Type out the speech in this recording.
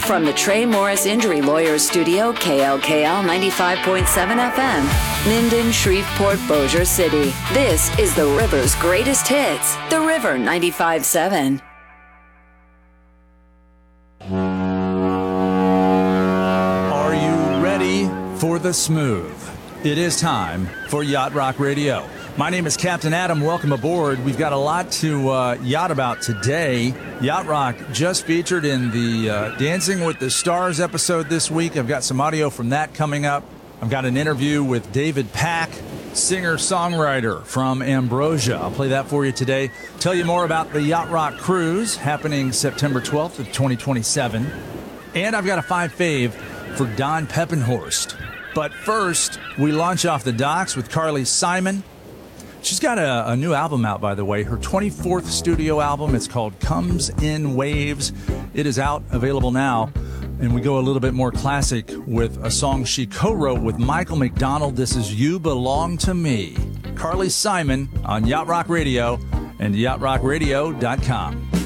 From the Trey Morris Injury Lawyers Studio, KLKL 95.7 FM, Minden, Shreveport, Bossier City. This is the River's greatest hits. The River 95.7. Are you ready for the smooth? It is time for Yacht Rock Radio. My name is Captain Adam. Welcome aboard. We've got a lot to yacht about today. Yacht Rock just featured in the Dancing with the Stars episode this week. I've got some audio from that coming up. I've got an interview with David Pack, singer-songwriter from Ambrosia. I'll play that for you today. Tell you more about the Yacht Rock Cruise happening September 12th of 2027. And I've got a 5 fave for Don Peppenhorst. But first, we launch off the docks with Carly Simon. She's got a new album out, by the way, her 24th studio album. It's called Comes in Waves. It is out, available now. And we go a little bit more classic with a song she co-wrote with Michael McDonald. This is You Belong to Me. Carly Simon on Yacht Rock Radio and yachtrockradio.com.